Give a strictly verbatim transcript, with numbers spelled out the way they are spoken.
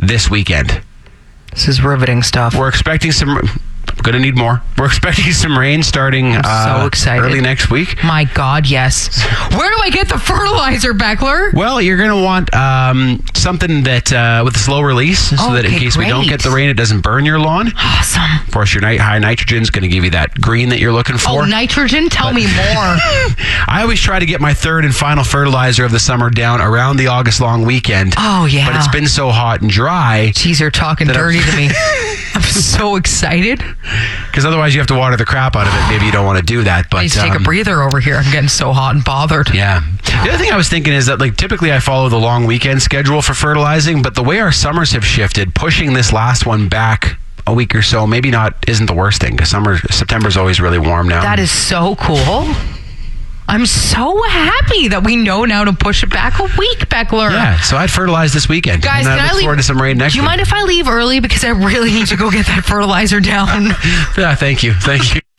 this weekend. This is riveting stuff. We're expecting some... Gonna need more. We're expecting some rain starting I'm uh, so excited. early next week. My God, yes. Where do I get the fertilizer, Beckler? Well, you're going to want um, something that uh, with a slow release so that in Okay, case we don't great. get the rain, it doesn't burn your lawn. Awesome. Of course, your night high nitrogen is going to give you that green that you're looking for. Oh, nitrogen? Tell But- me more. I always try to get my third and final fertilizer of the summer down around the August long weekend. Oh, yeah. But it's been so hot and dry Jeez, you're talking That I'm- dirty to me. I'm so excited. because otherwise you have to water the crap out of it. Maybe you don't want to do that. But I need to take um, a breather over here. I'm getting so hot and bothered. Yeah. The other thing I was thinking is that, like, typically I follow the long weekend schedule for fertilizing, but the way our summers have shifted, pushing this last one back a week or so, maybe not isn't the worst thing because summer September's always really warm now. That is so cool. I'm so happy that we know now to push it back a week, Beckler. Yeah. So I'd fertilize this weekend. Guys, and I can I look leave? forward to some rain next Do you week. mind if I leave early because I really need to go get that fertilizer down? Yeah. Thank you. Thank you.